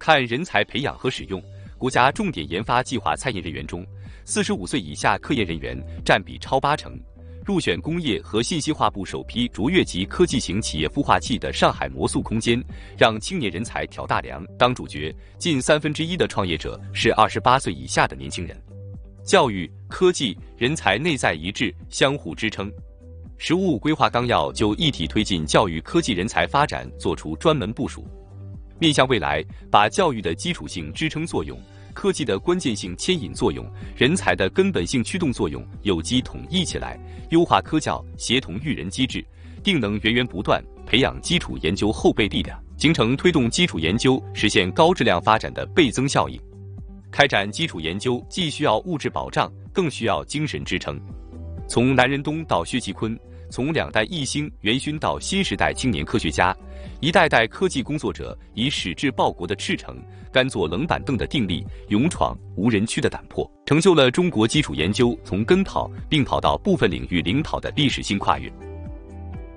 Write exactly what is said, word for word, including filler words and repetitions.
看人才培养和使用，国家重点研发计划参研人员中，四十五岁以下科研人员占比超八成。入选工业和信息化部首批卓越级科技型企业孵化器的上海魔速空间，让青年人才挑大梁当主角。近三分之一的创业者是二十八岁以下的年轻人。教育、科技、人才内在一致，相互支撑。“十五五”规划纲要就一体推进教育科技人才发展作出专门部署，面向未来，把教育的基础性支撑作用、科技的关键性牵引作用、人才的根本性驱动作用有机统一起来，优化科教协同育人机制，定能源源不断培养基础研究后备力量，形成推动基础研究实现高质量发展的倍增效应。开展基础研究既需要物质保障，更需要精神支撑。从南仁东到薛其坤，从两代一星元勋到新时代青年科学家，一代代科技工作者以矢志报国的赤诚、甘做冷板凳的定力、勇闯无人区的胆魄，成就了中国基础研究从跟跑并跑到部分领域领跑的历史性跨越。